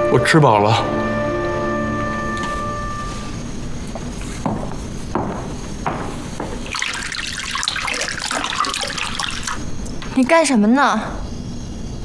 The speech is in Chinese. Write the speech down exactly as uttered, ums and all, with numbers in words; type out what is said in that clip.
我吃饱了。 你干什么呢？